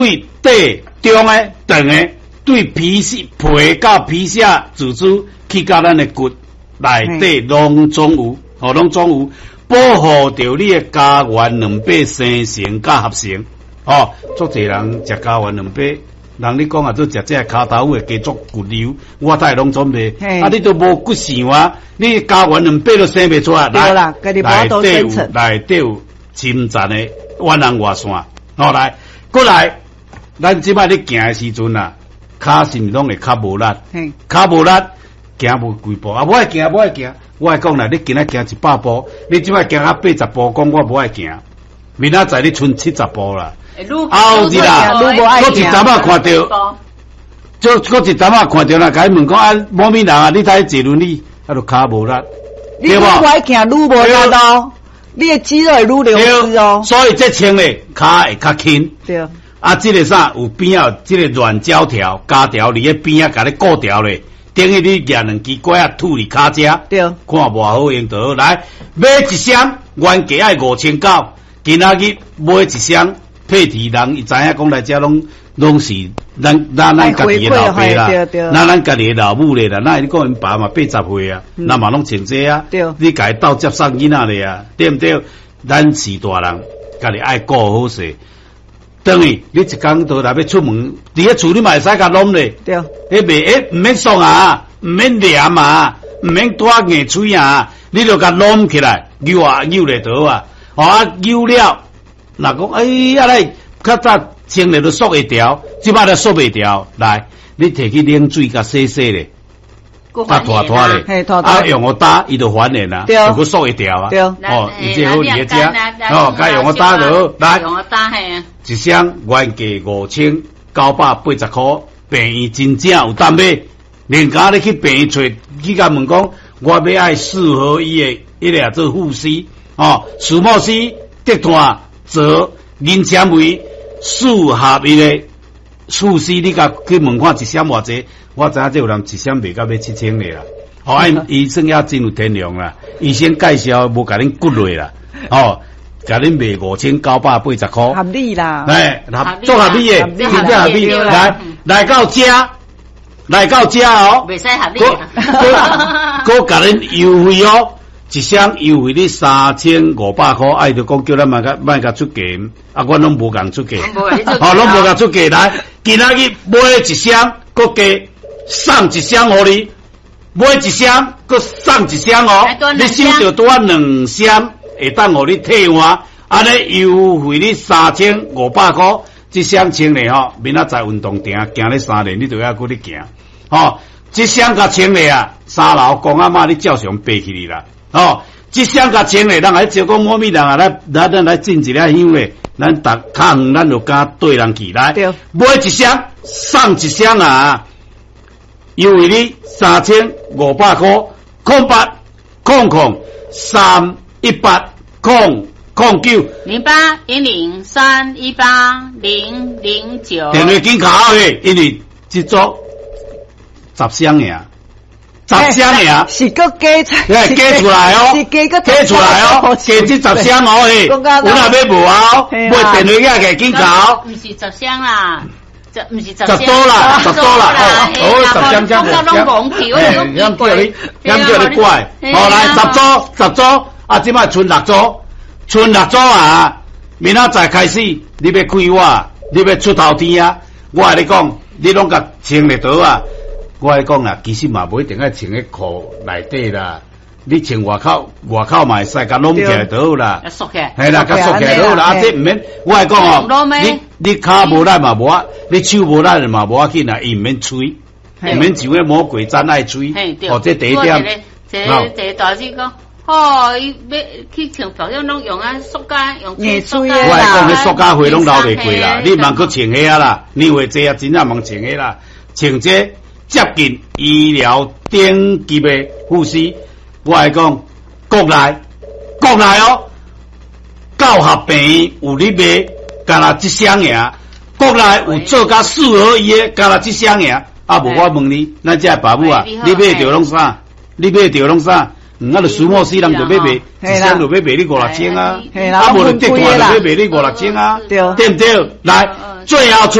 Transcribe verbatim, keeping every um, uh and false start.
对底中诶长诶，对皮屑皮到皮下组织去到咱诶骨内底拢总有，哦，拢总有保护着你诶家园两百生成甲合成。哦，足侪人食家园两百。人你讲啊，做食这骹头会加足骨瘤，我太拢准备。啊，你都无骨想啊，你家园两百都生袂出来。 对啦，家己包都生成。 内底有侵占的万能外线，好来，过来，咱即摆咧行的时阵啊，骹是毋拢会较无力，较无力，行无几步啊，无爱行，无爱行。我爱讲啦，你今仔行一百步，你即摆行啊八十步，讲我无爱行，明仔载你剩七十步啦。后日啦，我一阵仔看到，就我一阵仔看到啦，甲伊问讲啊，某咪人啊，你睇坐轮椅，啊，就骹无力， 对无？你愈爱行愈无力咯，你的肌肉会愈流失哦。 所以这穿咧骹会较轻。 对。 啊，这个啥有边啊？这个软胶条、胶条伫咧边啊，甲你固条咧，等于你举两支拐啊，吐你骹遮。 对。 看无好用就好。来，买一箱原价爱五千九，今仔日买一箱。配体人伊知影讲来遮拢拢是咱咱咱家己的老爸啦，咱咱家己的老母咧啦，那你讲因爸嘛八十岁啊，那嘛拢穿这啊，你家己斗接送囡仔咧啊，对毋对？咱是大人，家己爱顾好势。等于你一工倒来要出门，伫咧厝你嘛会使甲弄咧，对，迄袂诶毋免爽啊，毋免黏啊，毋免带硬嘴啊，你就甲弄起来，扭啊扭咧倒啊，啊扭了。若讲哎呀来，较早穿咧都缩会条，即摆都缩袂条。来，你摕去冷水甲洗洗咧，甲拖拖咧，啊用我打伊就还原啦，就个缩会条啊。哦，伊这好理解，哦，甲用我打就好。来， 用我打嘿啊。 一箱原价五千九百八十块，病院真正有当买。连家你去病院找，去甲问讲，我要爱适合伊的一个做护膝，哦，树木丝跌断。做银纤维四合一的护膝，你甲去问看一箱偌济？我知影这有人一箱卖到要七千咧啦。哦，因医生也真有天良啦，医生介绍无甲恁骨落啦，哦，甲恁卖五千九百八十块， 合理啦， 哎，做合理的，真正合理。来来到遮，来到遮哦， 袂使合理， 搁甲恁优惠哦。一箱优惠你三千五百块，爱就讲叫咱卖甲卖甲出价，啊，我拢无共出价，哦，拢无共出价。来，今仔日买一箱，搁加送一箱互你，买一箱，搁送一箱哦。你收到多两箱，会当互你替换，安尼优惠你三千五百块，一箱清咧吼，明仔载运动场行咧三年，你就要搁咧行，哦，一箱甲清咧啊，三楼公阿妈你照常爬起哩啦。哦，即箱甲钱咧，咱来照讲某咪人啊，来来咱来进一粒香咧，咱逐较远咱就敢对人去来，买一箱送一箱啊，优惠你三千五百块，空八空空三一八空空九零八零零三一八零零九， 电话紧卡好诶，因为即组十箱呀。十箱尔， 是个加出， 加出来哦， 是加个加出来哦，加这十箱哦嘿，有哪要无啊？买电话仔个紧搞， 唔是十箱啦，这唔是十十多啦，十多啦，哦，十箱箱十箱， 啱叫你，啱叫你乖，好来十组，十组，啊，即摆剩六组，剩六组啊，明仔载开始，你要开我，你要出头天啊，我跟你讲，你拢甲清咧倒啊。我来讲啦，其实嘛不一定爱穿喺裤内底啦，你穿外口，外口嘛会使甲拢起来就好啦。 缩起来， 系啦，甲缩起来就好啦。啊，这唔免，我来讲哦，你你骹无力嘛无啊，你手无力嘛无要紧啦，伊唔免吹，唔免像迄魔鬼毡爱吹。哦，这第一点。 这这大师讲，哦，伊要去穿漂亮拢用啊塑胶，用塑胶。 我来讲，迄塑胶花拢留袂过啦，你茫去穿迄啊啦，年岁济啊，真正茫穿迄啦，穿这。接近医疗顶级的护士，我来讲，国内国内哦，教学病院有咧卖，干那一箱尔，国内有做甲四合一的，干那一箱尔，啊无我问你，咱这爸母啊，你买着拢啥？你买着拢啥？ 嗯，啊，就苏莫西人就要卖，一箱就要卖你五六千啊，啊，无就跌断就要卖你五六千啊，对不对？来，最后。